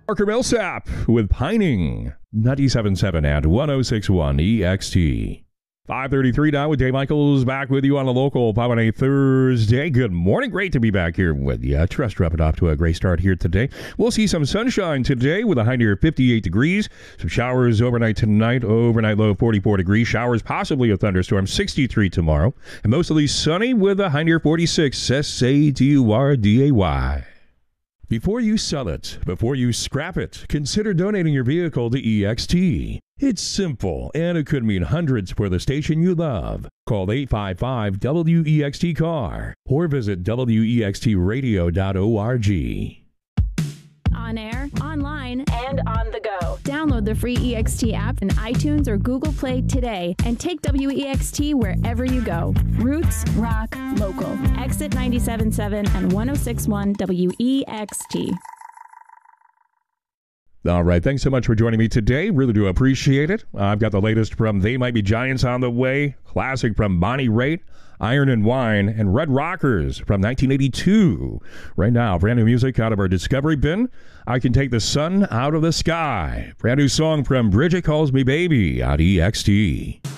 Parker Millsap with Pining. 97.7 and 106.1 EXT. 5:33 now with Dave Michaels back with you on a local Pop A Thursday. Good morning. Great to be back here with you. Trust we're up and off to a great start here today. We'll see some sunshine today with a high near 58 degrees. Some showers overnight tonight. Overnight low 44 degrees. Showers, possibly a thunderstorm, 63 tomorrow. And mostly sunny with a high near 46. SATURDAY. Before you sell it, before you scrap it, consider donating your vehicle to EXT. It's simple, and it could mean hundreds for the station you love. Call 855-WEXT-CAR or visit wextradio.org. On air, online, and on the go. Download the free EXT app in iTunes or Google Play today and take WEXT wherever you go. Roots, rock, local. Exit 97.7 and 106.1 WEXT. All right, thanks so much for joining me today. Really do appreciate it. I've got the latest from They Might Be Giants on the way, classic from Bonnie Raitt, Iron and Wine, and Red Rockers from 1982. Right now, brand new music out of our Discovery bin. I Can Take the Sun Out of the Sky. Brand new song from Bridget Calls Me Baby on EXT.